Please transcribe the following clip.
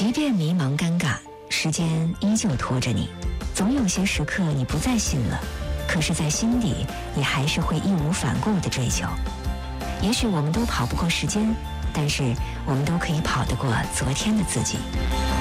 即便迷茫尴尬，时间依旧拖着你，总有些时刻你不再信了，可是在心底你还是会义无反顾地追求。也许我们都跑不过时间，但是我们都可以跑得过昨天的自己。